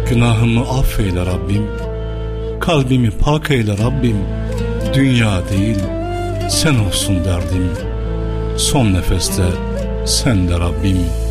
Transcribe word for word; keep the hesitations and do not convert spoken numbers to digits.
Günahımı affeyle Rabbim, kalbimi pak eyle Rabbim. Dünya değil sen olsun derdim, son nefeste sen de Rabbim.